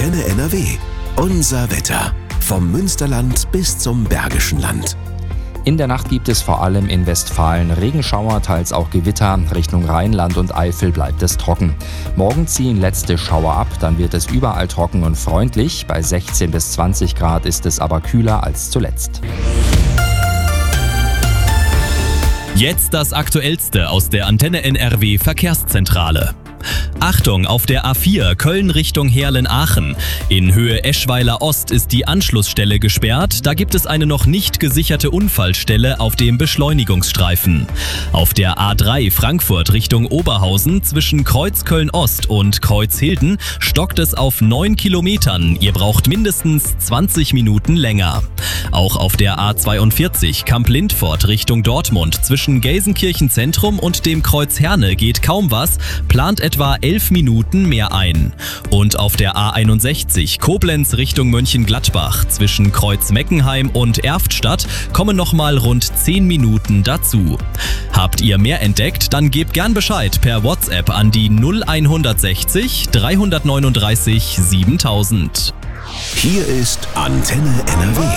Antenne NRW. Unser Wetter. Vom Münsterland bis zum Bergischen Land. In der Nacht gibt es vor allem in Westfalen Regenschauer, teils auch Gewitter. Richtung Rheinland und Eifel bleibt es trocken. Morgen ziehen letzte Schauer ab, dann wird es überall trocken und freundlich. Bei 16 bis 20 Grad ist es aber kühler als zuletzt. Jetzt das Aktuellste aus der Antenne NRW Verkehrszentrale. Achtung, auf der A4 Köln Richtung Heerlen-Aachen. In Höhe Eschweiler Ost ist die Anschlussstelle gesperrt. Da gibt es eine noch nicht gesicherte Unfallstelle auf dem Beschleunigungsstreifen. Auf der A3 Frankfurt Richtung Oberhausen zwischen Kreuz Köln-Ost und Kreuz Hilden stockt es auf 9 Kilometern. Ihr braucht mindestens 20 Minuten länger. Auch auf der A42 Kamp-Lindfort Richtung Dortmund zwischen Gelsenkirchen Zentrum und dem Kreuz Herne geht kaum was, plant etwa 11 Minuten mehr ein. Und auf der A61 Koblenz Richtung Mönchengladbach zwischen Kreuz Meckenheim und Erftstadt kommen nochmal rund 10 Minuten dazu. Habt ihr mehr entdeckt? Dann gebt gern Bescheid per WhatsApp an die 0160 339 7000. Hier ist Antenne NRW.